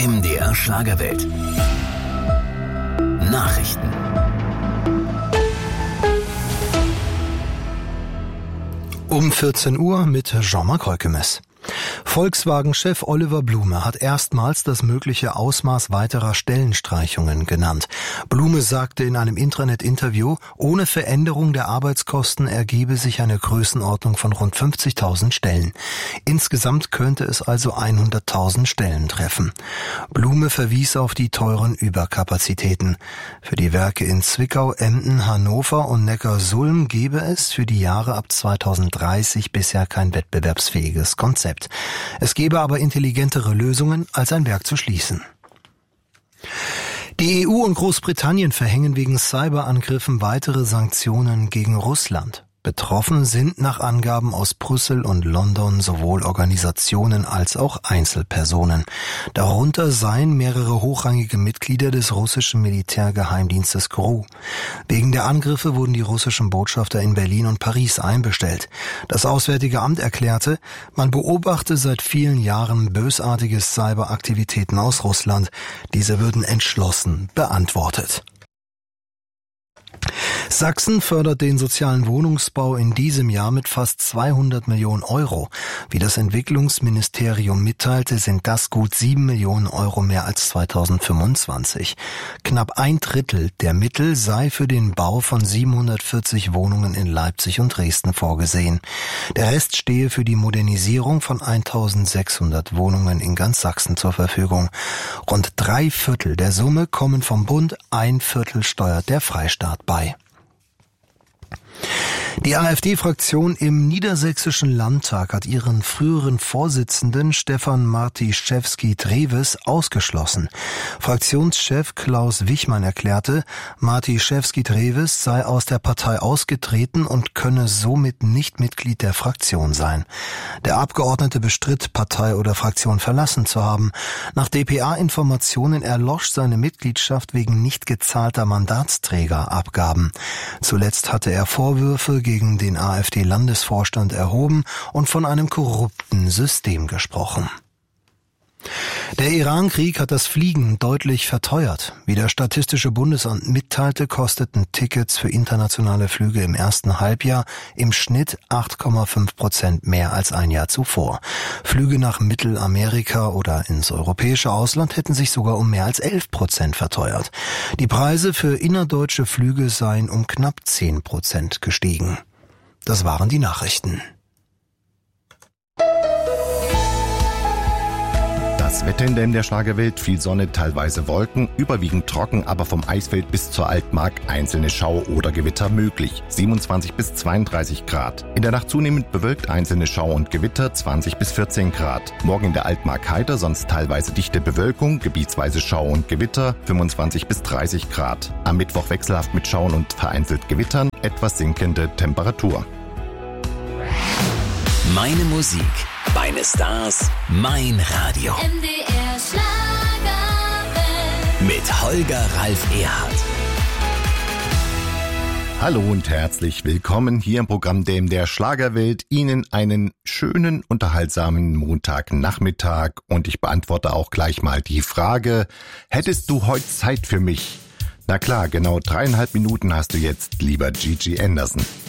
MDR Schlagerwelt. Nachrichten. Um 14 Uhr mit Jean-Marc Reukemes. Volkswagen-Chef Oliver Blume hat erstmals das mögliche Ausmaß weiterer Stellenstreichungen genannt. Blume sagte in einem Intranet-Interview, ohne Veränderung der Arbeitskosten ergebe sich eine Größenordnung von rund 50.000 Stellen. Insgesamt könnte es also 100.000 Stellen treffen. Blume verwies auf die teuren Überkapazitäten. Für die Werke in Zwickau, Emden, Hannover und Neckarsulm gebe es für die Jahre ab 2030 bisher kein wettbewerbsfähiges Konzept. Es gäbe aber intelligentere Lösungen, als ein Werk zu schließen. Die EU und Großbritannien verhängen wegen Cyberangriffen weitere Sanktionen gegen Russland. Betroffen sind nach Angaben aus Brüssel und London sowohl Organisationen als auch Einzelpersonen. Darunter seien mehrere hochrangige Mitglieder des russischen Militärgeheimdienstes GRU. Wegen der Angriffe wurden die russischen Botschafter in Berlin und Paris einbestellt. Das Auswärtige Amt erklärte, man beobachte seit vielen Jahren bösartige Cyberaktivitäten aus Russland. Diese würden entschlossen beantwortet. Sachsen fördert den sozialen Wohnungsbau in diesem Jahr mit fast 200 Millionen Euro. Wie das Entwicklungsministerium mitteilte, sind das gut 7 Millionen Euro mehr als 2025. Knapp ein Drittel der Mittel sei für den Bau von 740 Wohnungen in Leipzig und Dresden vorgesehen. Der Rest stehe für die Modernisierung von 1600 Wohnungen in ganz Sachsen zur Verfügung. Rund 3/4 der Summe kommen vom Bund, 1/4 steuert der Freistaat bei. Die AfD-Fraktion im Niedersächsischen Landtag hat ihren früheren Vorsitzenden Stefan Martiszewski-Treves ausgeschlossen. Fraktionschef Klaus Wichmann erklärte, Martiszewski-Treves sei aus der Partei ausgetreten und könne somit nicht Mitglied der Fraktion sein. Der Abgeordnete bestritt, Partei oder Fraktion verlassen zu haben. Nach dpa-Informationen erlosch seine Mitgliedschaft wegen nicht gezahlter Mandatsträgerabgaben. Zuletzt hatte er Vorwürfe gegen den AfD-Landesvorstand erhoben und von einem korrupten System gesprochen. Der Iran-Krieg hat das Fliegen deutlich verteuert. Wie das Statistische Bundesamt mitteilte, kosteten Tickets für internationale Flüge im ersten Halbjahr im Schnitt 8,5% mehr als ein Jahr zuvor. Flüge nach Mittelamerika oder ins europäische Ausland hätten sich sogar um mehr als 11% verteuert. Die Preise für innerdeutsche Flüge seien um knapp 10% gestiegen. Das waren die Nachrichten. Das Wetter in der Schlagerwelt, viel Sonne, teilweise Wolken, überwiegend trocken, aber vom Eisfeld bis zur Altmark einzelne Schauer oder Gewitter möglich. 27 bis 32 Grad. In der Nacht zunehmend bewölkt, einzelne Schauer und Gewitter, 20 bis 14 Grad. Morgen in der Altmark heiter, sonst teilweise dichte Bewölkung, gebietsweise Schauer und Gewitter, 25 bis 30 Grad. Am Mittwoch wechselhaft mit Schauern und vereinzelt Gewittern, etwas sinkende Temperatur. Meine Musik, meine Stars, mein Radio. MDR Schlagerwelt. Mit Holger Ralf Erhardt. Hallo und herzlich willkommen hier im Programm der Schlagerwelt. Ihnen einen schönen, unterhaltsamen Montagnachmittag und ich beantworte auch gleich mal die Frage, hättest du heute Zeit für mich? Na klar, genau 3,5 Minuten hast du jetzt, lieber Gigi Anderson.